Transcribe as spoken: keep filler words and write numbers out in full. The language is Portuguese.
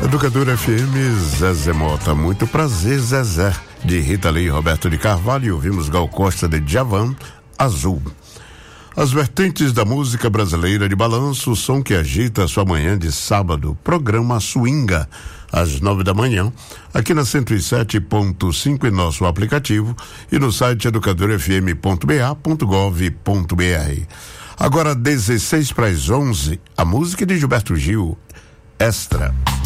Educadora F M, Zezé Mota, muito prazer, Zezé, de Rita Lee e Roberto de Carvalho, e ouvimos Gal Costa de Djavan, Azul. As vertentes da música brasileira de balanço, o som que agita a sua manhã de sábado, programa Swinga, às nove da manhã, aqui na cento e sete ponto cinco em nosso aplicativo e no site educador f m ponto b a ponto gov ponto b r. Agora, dezesseis para as onze, a música de Gilberto Gil, Extra.